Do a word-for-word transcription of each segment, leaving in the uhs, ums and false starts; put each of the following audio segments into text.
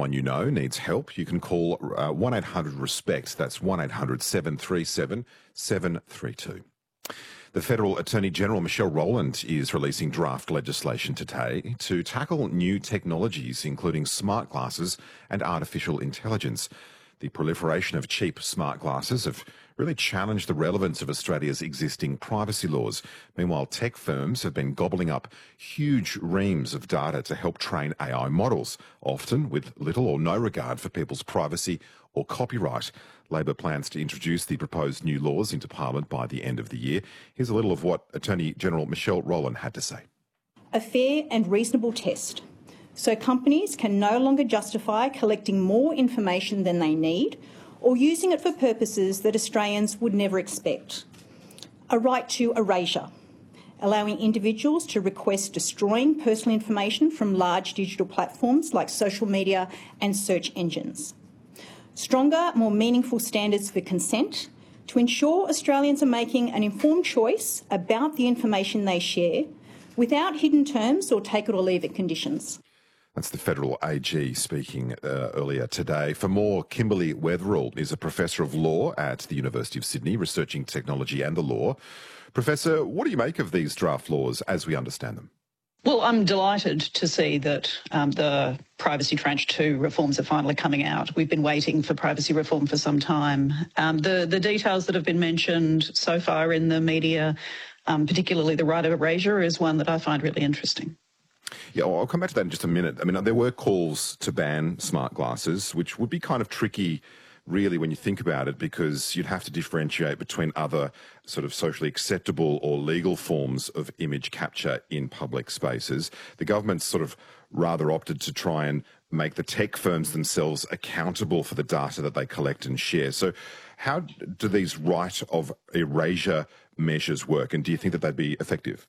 someone you know needs help, you can call uh, one eight hundred RESPECT. That's one eight hundred seven three seven seven three two. The Federal Attorney General, Michelle Rowland, is releasing draft legislation today to tackle new technologies, including smart glasses and artificial intelligence. The proliferation of cheap smart glasses have really challenged the relevance of Australia's existing privacy laws. Meanwhile, tech firms have been gobbling up huge reams of data to help train A I models, often with little or no regard for people's privacy or copyright. Labor plans to introduce the proposed new laws into Parliament by the end of the year. Here's a little of what Attorney General Michelle Rowland had to say. A fair and reasonable test, so companies can no longer justify collecting more information than they need or using it for purposes that Australians would never expect. A right to erasure, allowing individuals to request destroying personal information from large digital platforms like social media and search engines. Stronger, more meaningful standards for consent to ensure Australians are making an informed choice about the information they share without hidden terms or take it or leave it conditions. That's the Federal A G speaking uh, earlier today. For more, Kimberly Weatherall is a Professor of Law at the University of Sydney, researching technology and the law. Professor, what do you make of these draft laws as we understand them? Well, I'm delighted to see that um, the Privacy Tranche two reforms are finally coming out. We've been waiting for privacy reform for some time. Um, the, the details that have been mentioned so far in the media, um, particularly the right of erasure, is one that I find really interesting. Yeah, well, I'll come back to that in just a minute. I mean, there were calls to ban smart glasses, which would be kind of tricky, really, when you think about it, because you'd have to differentiate between other sort of socially acceptable or legal forms of image capture in public spaces. The government's sort of rather opted to try and make the tech firms themselves accountable for the data that they collect and share. So how do these right of erasure measures work, and do you think that they'd be effective?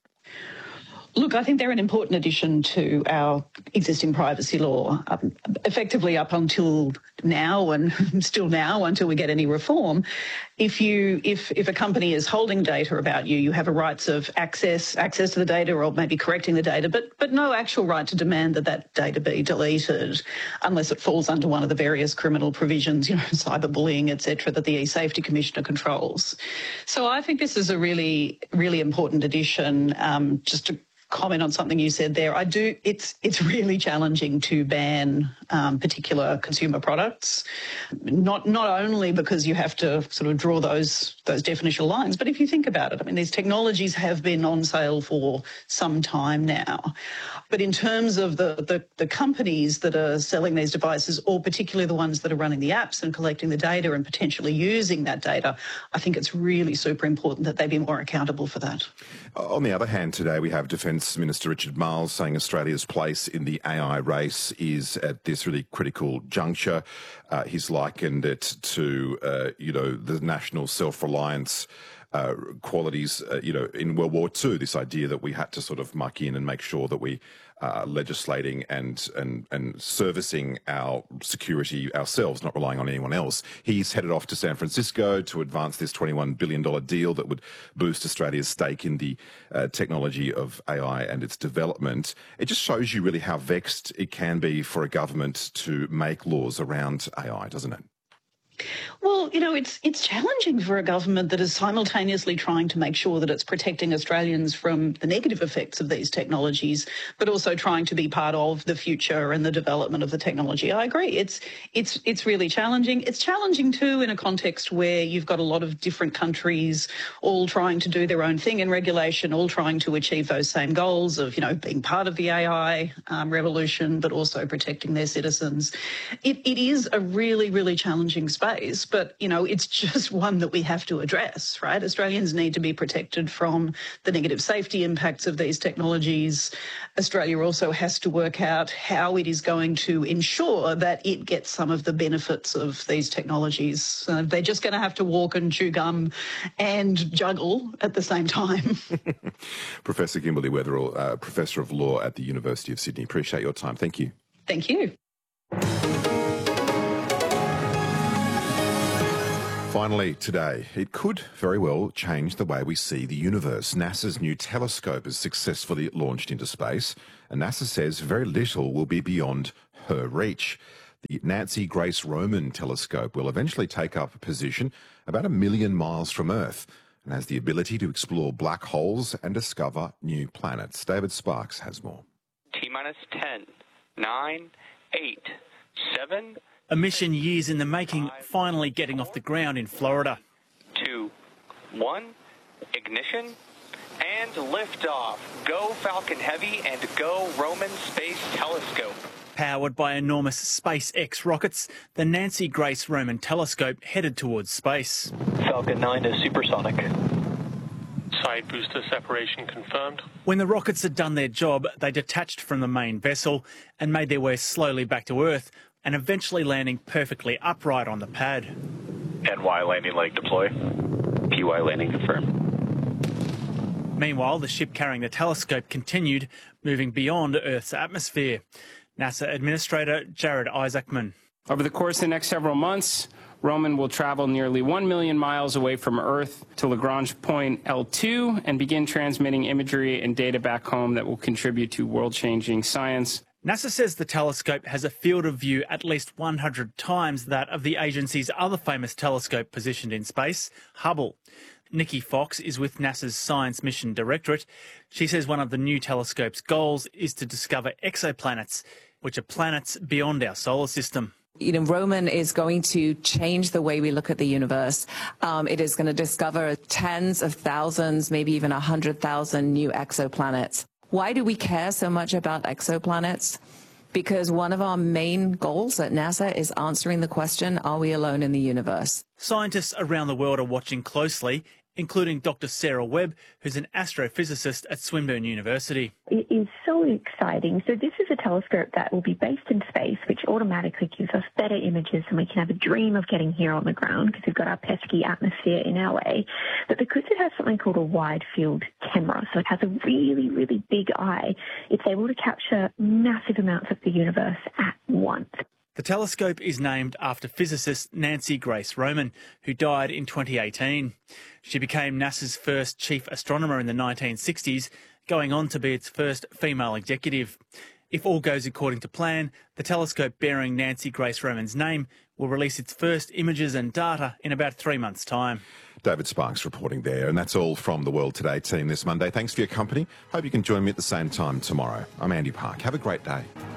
Look, I think they're an important addition to our existing privacy law. Um, effectively, up until now, and still now, until we get any reform, if you, if if a company is holding data about you, you have a rights of access, access to the data, or maybe correcting the data, but but no actual right to demand that that data be deleted, unless it falls under one of the various criminal provisions, you know, cyberbullying, et cetera, that the E-Safety Commissioner controls. So I think this is a really, really important addition. Um, just to comment on something you said there. I do. It's it's really challenging to ban um, particular consumer products, not not only because you have to sort of draw those those definitional lines, but if you think about it, I mean, these technologies have been on sale for some time now. But in terms of the, the, the companies that are selling these devices, or particularly the ones that are running the apps and collecting the data and potentially using that data, I think it's really super important that they be more accountable for that. On the other hand, today we have Defence Minister Richard Marles saying Australia's place in the A I race is at this really critical juncture. Uh, he's likened it to, uh, you know, the national self-reliance Uh, qualities, uh, you know, in World War Two, this idea that we had to sort of muck in and make sure that we are uh, legislating and, and, and servicing our security ourselves, not relying on anyone else. He's headed off to San Francisco to advance this twenty-one billion dollars deal that would boost Australia's stake in the uh, technology of A I and its development. It just shows you really how vexed it can be for a government to make laws around A I, doesn't it? Well, you know, it's it's challenging for a government that is simultaneously trying to make sure that it's protecting Australians from the negative effects of these technologies, but also trying to be part of the future and the development of the technology. I agree. It's it's it's really challenging. It's challenging too in a context where you've got a lot of different countries all trying to do their own thing in regulation, all trying to achieve those same goals of, you know, being part of the A I um, revolution, but also protecting their citizens. It it is a really, really challenging space. Space, but, you know, it's just one that we have to address, right? Australians need to be protected from the negative safety impacts of these technologies. Australia also has to work out how it is going to ensure that it gets some of the benefits of these technologies. Uh, they're just going to have to walk and chew gum and juggle at the same time. Professor Kimberly Weatherall, uh, Professor of Law at the University of Sydney. Appreciate your time. Thank you. Thank you. Finally today, it could very well change the way we see the universe. NASA's new telescope is successfully launched into space, and NASA says very little will be beyond her reach. The Nancy Grace Roman telescope will eventually take up a position about a million miles from Earth and has the ability to explore black holes and discover new planets. David Sparks has more. T-minus ten, nine, eight, seven... A mission years in the making, finally getting off the ground in Florida. Two, one, ignition, and liftoff. Go Falcon Heavy and go Roman Space Telescope. Powered by enormous SpaceX rockets, the Nancy Grace Roman telescope headed towards space. Falcon nine is supersonic. Side booster separation confirmed. When the rockets had done their job, they detached from the main vessel and made their way slowly back to Earth, and eventually landing perfectly upright on the pad. N Y landing leg deploy. P Y landing confirmed. Meanwhile, the ship carrying the telescope continued, moving beyond Earth's atmosphere. NASA Administrator Jared Isaacman. Over the course of the next several months, Roman will travel nearly one million miles away from Earth to Lagrange point L two and begin transmitting imagery and data back home that will contribute to world-changing science. NASA says the telescope has a field of view at least one hundred times that of the agency's other famous telescope positioned in space, Hubble. Nikki Fox is with NASA's Science Mission Directorate. She says one of the new telescope's goals is to discover exoplanets, which are planets beyond our solar system. You know, Roman is going to change the way we look at the universe. Um, it is going to discover tens of thousands, maybe even one hundred thousand new exoplanets. Why do we care so much about exoplanets? Because one of our main goals at NASA is answering the question, are we alone in the universe? Scientists around the world are watching closely, including Doctor Sarah Webb, who's an astrophysicist at Swinburne University. It is so exciting. So this is a telescope that will be based in space, which automatically gives us better images, and we can have a dream of getting here on the ground because we've got our pesky atmosphere in our way. But because it has something called a wide field camera, so it has a really, really big eye, it's able to capture massive amounts of the universe at once. The telescope is named after physicist Nancy Grace Roman, who died in twenty eighteen. She became NASA's first chief astronomer in the nineteen sixties, going on to be its first female executive. If all goes according to plan, the telescope bearing Nancy Grace Roman's name will release its first images and data in about three months' time. David Sparks reporting there, and that's all from the World Today team this Monday. Thanks for your company. Hope you can join me at the same time tomorrow. I'm Andy Park. Have a great day.